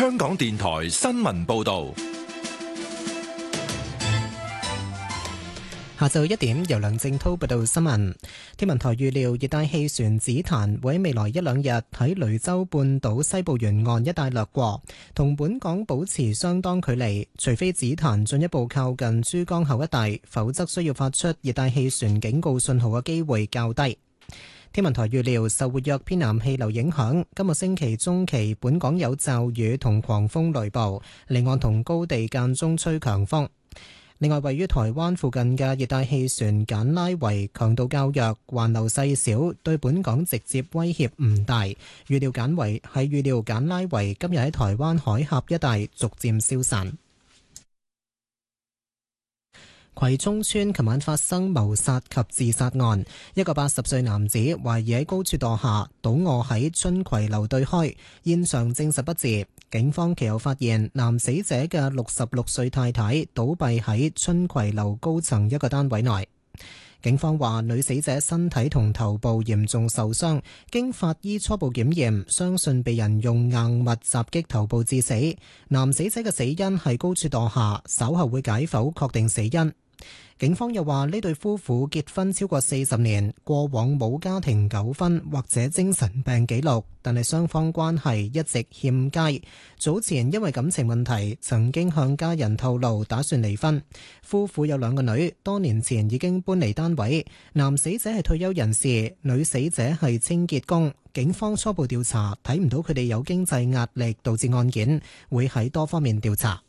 香港電台新聞報道。 下晝1點，由梁正濤報道新聞。天文台預料熱帶氣旋紫檀會喺未來一兩日喺雷州半島西部沿岸一帶掠過，同本港保持相當距離。除非紫檀進一步靠近珠江口一帶，否則需要發出熱帶氣旋警告信號嘅機會較低。天文台預料受活躍偏南氣流影響，今個星期中期本港有驟雨同狂風雷暴，離岸同高地間中吹強風。另外，位於台灣附近嘅熱帶氣旋簡拉維強度較弱，環流細小，對本港直接威脅唔大。預料簡拉維今日喺台灣海峽一帶逐漸消散。葵涌村琴晚發生謀殺及自殺案，一個80歲男子懷疑喺高處墮下，倒卧喺春葵樓對開，現場證實不治。警方其後發現男死者嘅66歲太太倒斃喺春葵樓高層一個單位內。警方話女死者身體同頭部嚴重受傷，經法醫初步檢驗，相信被人用硬物襲擊頭部致死。男死者嘅死因係高處墮下，稍後會解剖確定死因。警方又話呢對夫婦結婚超過40年，過往冇家庭糾紛或者精神病記錄，但係雙方關係一直欠佳。早前因為感情問題，曾經向家人透露打算離婚。夫婦有2個女，多年前已經搬離單位。男死者係退休人士，女死者係清潔工。警方初步調查睇唔到佢哋有經濟壓力導致案件，會喺多方面調查。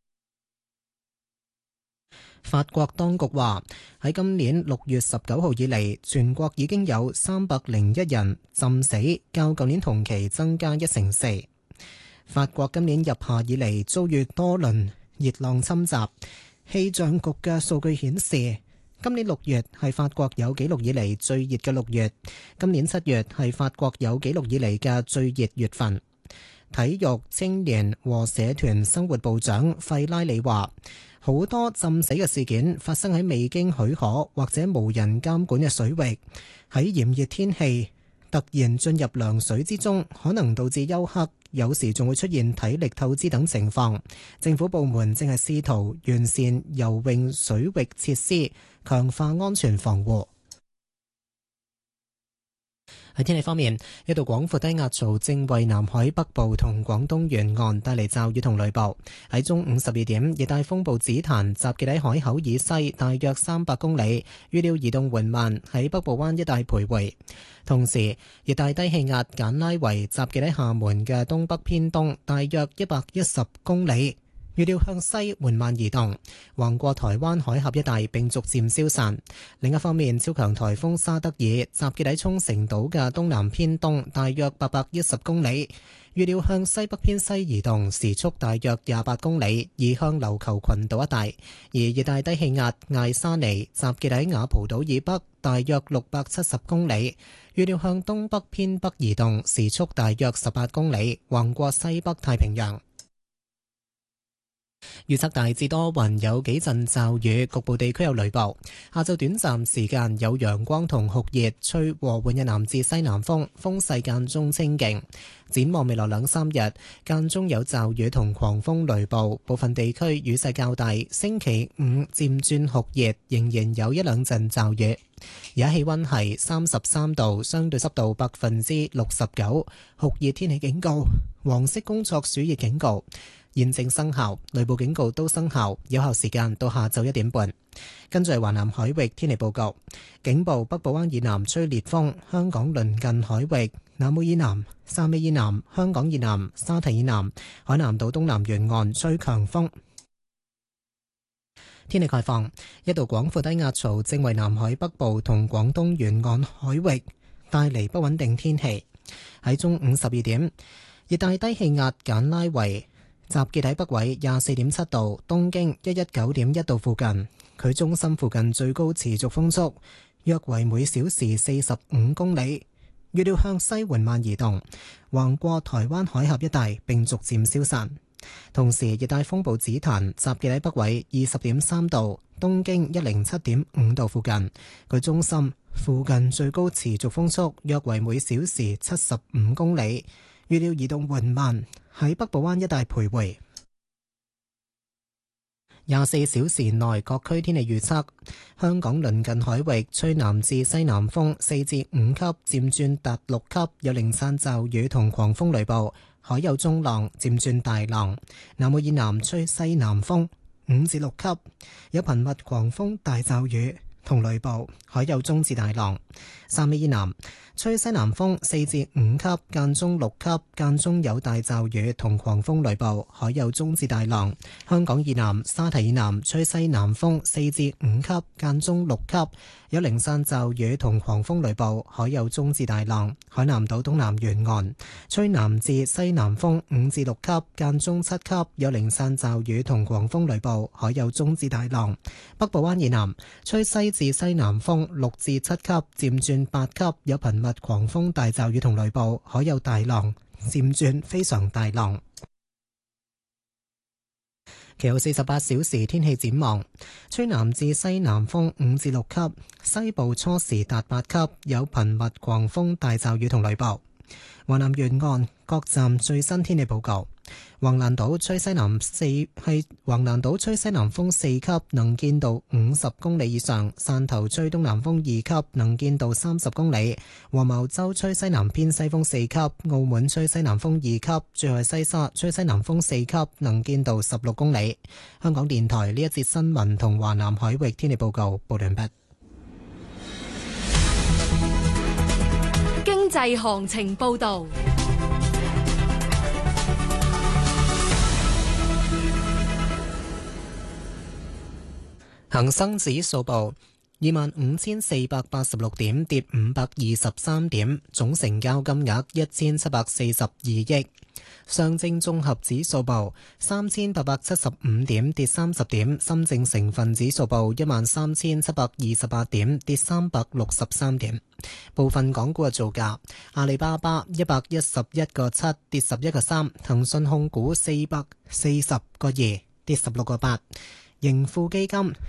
法國當局話喺今年6月19號以嚟，全國已經有301人浸死，較舊年同期增加1成4。法國今年入夏以嚟遭遇多輪熱浪侵襲，氣象局嘅數據顯示，今年6月係法國有紀錄以嚟最熱嘅6月，今年7月係法國有紀錄以嚟嘅最熱月份。體育、青年和社團生活部長費拉里話，好多浸死嘅事件發生喺未經許可或者無人監管嘅水域，喺炎熱天氣突然進入涼水之中，可能導致休克，有時仲會出現體力透支等情況。政府部門正係試圖完善游泳水域設施，強化安全防護。喺天氣方面，一道廣闊低壓槽正為南海北部同廣東沿岸帶嚟驟雨同雷暴。喺中午12點，熱帶風暴紫檀集結喺海口以西大約300公里，預料移動緩慢，喺北部灣一帶徘徊。同時，熱帶低氣壓簡拉維集結喺廈門嘅東北偏東大約110公里，預料向西緩慢移動，橫過台灣海峽一帶並逐漸消散。另一方面，超強颱風沙德爾集結喺沖繩島嘅東南偏東大約810公里，預料向西北偏西移動，時速大約28公里，移向琉球群島一帶。而熱帶低氣壓艾沙尼集結喺雅蒲島以北大約670公里，預料向東北偏北移動，時速大約18公里，橫過西北太平洋。預測大致多雲，有幾陣驟雨，局部地區有雷暴。下晝短暫時間有陽光同酷熱，吹和緩嘅南至西南風，風勢間中清勁。展望未來2-3日，間中有驟雨同狂風雷暴，部分地區雨勢較大。星期5漸轉酷熱，仍然有1-2陣驟雨。而家氣溫係33度，相對濕度69%，酷熱天氣警告、黃色工作暑熱警告現正生效，雷暴警告都生效，有效時間到下晝1點半。跟住係華南海域天氣報告，警報北部灣以南吹烈風，香港鄰近海域、南澳以南、汕尾以南、香港以南、沙堤以南、海南島東南沿岸吹強風。天氣概況，一道廣闊低壓槽正為南海北部同廣東沿岸海域帶嚟不穩定天氣。喺中午12點，熱帶低氣壓簡拉維集結喺北緯24.7度、東經119.1度附近，佢中心附近最高持續風速約為每小時45公里，預料向西緩慢移動，橫過台灣海峽一帶並逐漸消散。同時，熱帶風暴紫檀集結喺北緯20.3度、東經107.5度附近，佢中心附近最高持續風速約為每小時75公里，預料移動緩慢， 喺北部灣一帶徘徊。24小時內各區天氣預測：香港鄰近海域吹南至西南風4至5級，漸轉達6級，有零散驟雨同狂風雷暴，海有中浪，漸轉大浪。南澳以南吹西南風5至6級，有頻密狂風大驟雨同雷暴，海有中至大浪。汕尾以南吹西南風4至5級，間中6級，間中有大驟雨同狂風雷暴，海有中至大浪。香港以南沙堤以南吹西南風4至5級，間中6級，有零散驟雨同狂風雷暴，海有中至大浪。海南島東南沿岸吹南至西南風5至6級，間中7級，有零散驟雨同狂風雷暴，海有中至大浪。北部灣以南吹西至西南風6至7級，漸轉8級，有頻密狂風大驟雨同雷暴，海有大浪，漸轉非常大浪。其後48小時天氣展望：吹南至西南風5至6級，西部初時達8級，有頻密狂風大驟雨同雷暴。華南沿岸各站最新天氣報告：橫瀾島吹西南風4級，能見度50公里以上；汕頭吹東南風2級，能見度30公里；黃茅洲吹西南偏西風4級；澳門吹西南風2級；珠海西沙吹西南風4級，能見度16公里。香港電台呢一節新聞同華南海域天氣報告報完畢。 經濟行情報道。 恒生指數報25,486點，跌523點，總成交金額1742億。上證綜合指數報3875點，跌30點。深證成分指數報13,728點，跌363點。部分港股嘅造價：阿里巴巴111個7，跌11個3；騰訊控股440個2，跌16個8；盈富基金